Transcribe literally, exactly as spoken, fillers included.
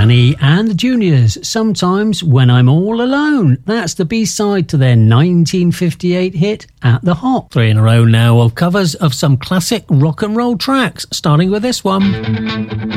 Danny and the Juniors, Sometimes When I'm All Alone. That's the B-side to their nineteen fifty-eight hit At the Hop. Three in a row now of covers of some classic rock and roll tracks, starting with this one.